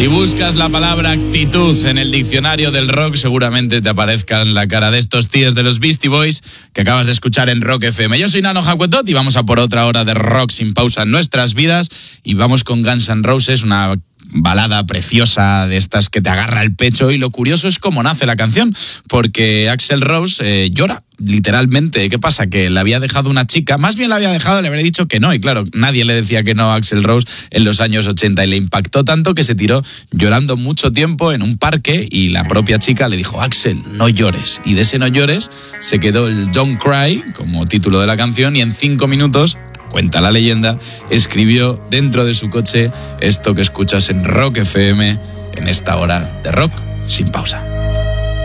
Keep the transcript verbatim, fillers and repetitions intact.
Si buscas la palabra actitud en el diccionario del rock, seguramente te aparezca en la cara de estos tíos de los Beastie Boys que acabas de escuchar en Rock F M. Yo soy Nano Jacuetot y vamos a por otra hora de rock sin pausa en nuestras vidas. Y vamos con Guns N' Roses, una balada preciosa de estas que te agarra el pecho. Y lo curioso es cómo nace la canción, porque Axl Rose eh, llora, literalmente. ¿Qué pasa? Que le había dejado una chica, más bien le había dejado, le habría dicho que no, y claro, nadie le decía que no a Axl Rose en los años ochenta, y le impactó tanto que se tiró llorando mucho tiempo en un parque, y la propia chica le dijo: Axl, no llores, y de ese no llores se quedó el Don't Cry como título de la canción, y en cinco minutos, cuenta la leyenda, escribió dentro de su coche esto que escuchas en Rock F M en esta hora de rock sin pausa.